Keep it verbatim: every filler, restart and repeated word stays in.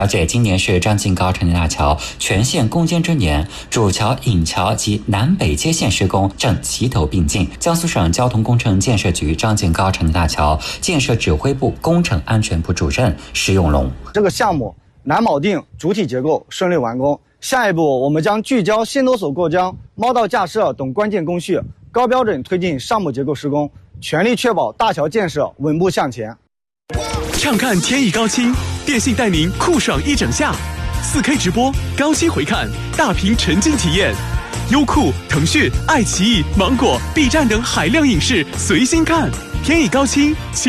而且今年是张晋高城内大桥全线攻坚之年，主桥、引桥及南北接线施工正齐头并进。江苏省交通工程建设局张晋高城内大桥建设指挥部工程安全部主任石永龙， 这个项目南铆定主体结构顺利完工。下一步，我们将聚焦线头索过江、猫道架设等关键工序，高标准推进项目结构施工，全力确保大桥建设稳步向前。 畅看天意高清，电信带您酷爽一整夏，四 K 直播、高清回看、大屏沉浸体验，优酷、腾讯、爱奇艺、芒果、B 站等海量影视随心看，天意高清。